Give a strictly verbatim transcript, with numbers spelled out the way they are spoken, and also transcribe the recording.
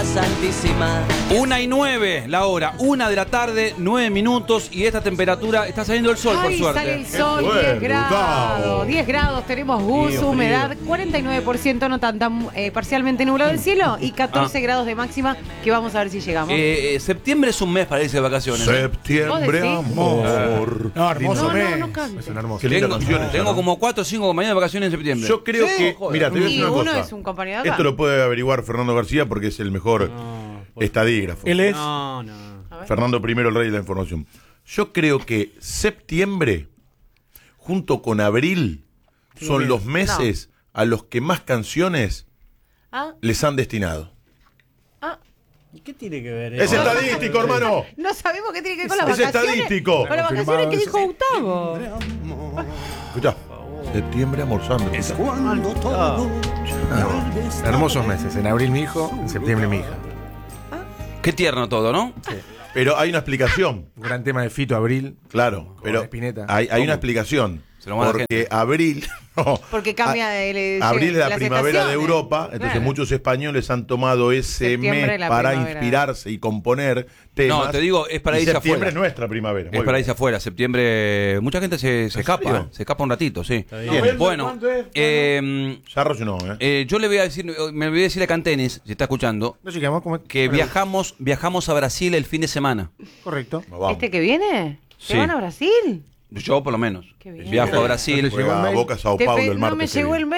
santísima. Una y nueve la hora, una de la tarde, nueve minutos y esta temperatura, está saliendo el sol. Ay, por suerte. sale el sol, Bueno, diez grados, Gustavo. diez grados, tenemos bus, Frío, humedad, frío. cuarenta y nueve por ciento, no tan, tan eh, parcialmente nublado el cielo y catorce Ah. grados de máxima, que vamos a ver si llegamos. Eh, eh, septiembre es un mes para irse de vacaciones. Septiembre, ¿Vos decís? amor. No, hermoso No, no, mes. no cante. Es un hermoso. Qué linda Tengo, canción esa, tengo ¿no? como cuatro o cinco compañeros de vacaciones en septiembre. Yo creo Sí, que, joder. mira, te voy a decir Y una uno cosa. es un compañero de acá. Esto lo puede averiguar Fernando García porque es el mejor estadígrafo. Él es. No, no. A ver. Fernando primero, el rey de la información. Yo creo que septiembre, junto con abril, son los meses a los que más canciones Ah, les han destinado. ah, ¿Y qué tiene que ver Es eso? estadístico, hermano. no sabemos qué tiene que ver con las Es vacaciones. estadístico. Con las vacaciones que dijo Gustavo. Escuchá. Septiembre, amor santo. Es hermosos meses. En abril mi hijo, en septiembre mi hija. Qué tierno todo, ¿no? Pero hay una explicación. Un gran tema de Fito, abril. Claro, Con pero Spinetta. hay, hay ¿Cómo? una explicación. Se lo manda Porque abril. no, Porque cambia a- el- Abril es la, las primavera de estaciones. Europa, entonces Claro. muchos españoles han tomado ese Septiembre, mes la para primavera. inspirarse y componer temas. No, te digo, es para y irse septiembre afuera. es nuestra primavera. Es Muy para bien. irse afuera. Septiembre, mucha gente se, se ¿En escapa. serio? Se escapa un ratito, sí. bien. Bueno, ¿Cuánto es? eh, Yarros no, ¿eh? eh, yo le voy a decir, me olvidé decirle a Cantenis, si está escuchando, No llegamos como. que viajamos, viajamos a Brasil el fin de semana. Correcto. No, vamos. ¿Este que viene? ¿Se Sí. van a Brasil? Yo por lo menos. Qué bien. Viajo a Brasil. Entonces, Juega a mail. Boca Sao Te Paulo pe- el martes. no me que llegó viene. el